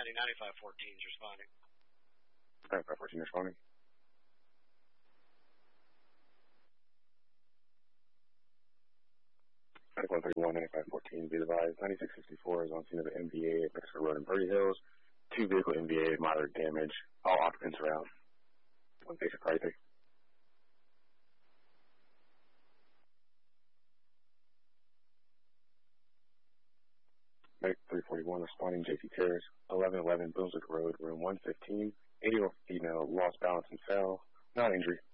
9514 is responding. 9514 responding. Medic 131, 9514, be advised. 9664 is on scene of the MVA at Mexico Road in Purdy Hills. 2 vehicle MVA, moderate damage. All occupants are out. 1 basic priority. Medic 341 responding, JT Terrace, 1111 Brunswick Road, room 115. 80-year-old female lost balance and fell. Not injury.